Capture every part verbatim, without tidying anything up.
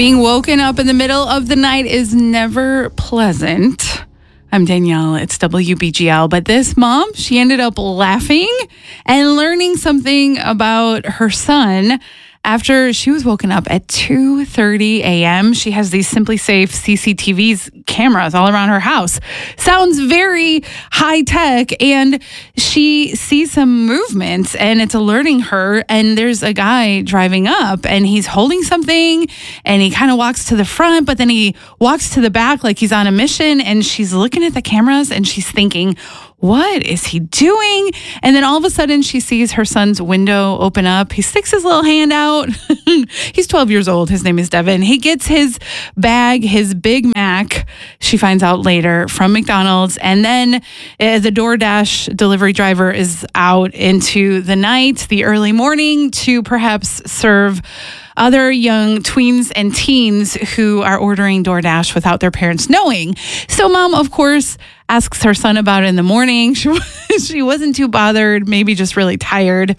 Being woken up in the middle of the night is never pleasant. I'm Danielle. It's W B G L. But this mom, she ended up laughing and learning something about her son after she was woken up at two thirty a.m. She has these Simply Safe C C T Vs cameras all around her house. Sounds very high tech, and she sees some movements and it's alerting her, and there's a guy driving up and he's holding something and he kind of walks to the front, but then he walks to the back like he's on a mission, and she's looking at the cameras and she's thinking, what is he doing? And then all of a sudden she sees her son's window open up. He sticks his little hand out. He's twelve years old. His name is Devin. He gets his bag, his Big Mac, she finds out later, from McDonald's. And then uh, the DoorDash delivery driver is out into the night, the early morning, to perhaps serve other young tweens and teens who are ordering DoorDash without their parents knowing. So mom, of course, asks her son about it in the morning. She, she wasn't too bothered, maybe just really tired.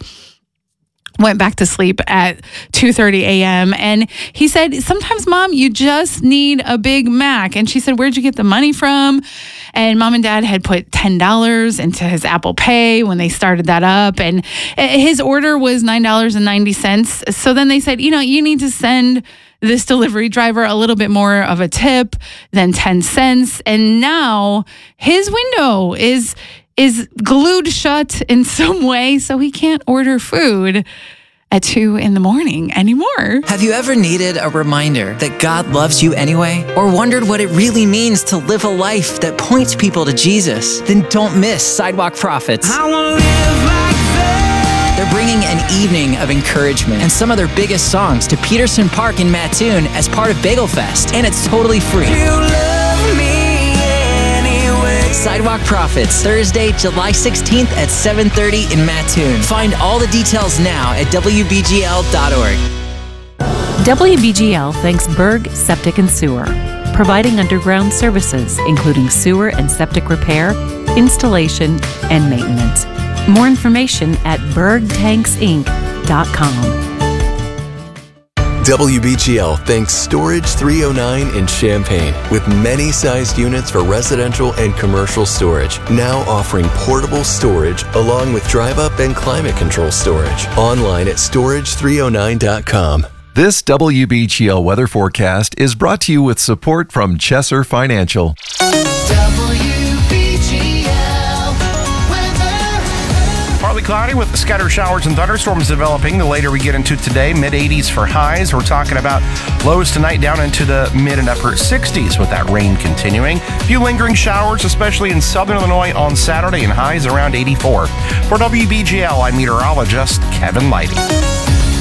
Went back to sleep at two thirty a.m. And he said, sometimes, Mom, you just need a Big Mac. And she said, where'd you get the money from? And Mom and Dad had put ten dollars into his Apple Pay when they started that up. And his order was nine dollars and ninety cents. So then they said, you know, you need to send this delivery driver a little bit more of a tip than ten cents. And now his window is is glued shut in some way, so he can't order food at two in the morning anymore. Have you ever needed a reminder that God loves you anyway? Or wondered what it really means to live a life that points people to Jesus? Then don't miss Sidewalk Prophets. I wanna live like that. They're bringing an evening of encouragement and some of their biggest songs to Peterson Park in Mattoon as part of Bagel Fest, and it's totally free. You love me anyway. Sidewalk Prophets, Thursday, July sixteenth at seven thirty in Mattoon. Find all the details now at W B G L dot org. W B G L thanks Berg Septic and Sewer, providing underground services, including sewer and septic repair, installation, and maintenance. More information at berg tanks inc dot com. W B G L thanks Storage three oh nine in Champaign, with many sized units for residential and commercial storage, now offering portable storage along with drive-up and climate control storage. Online at storage three oh nine dot com. This W B G L weather forecast is brought to you with support from Chesser Financial. Partly cloudy with scattered showers and thunderstorms developing. The later we get into today, mid eighties for highs. We're talking about lows tonight down into the mid and upper sixties with that rain continuing. A few lingering showers, especially in southern Illinois on Saturday, and highs around eighty-four. For W B G L, I'm meteorologist Kevin Lighty.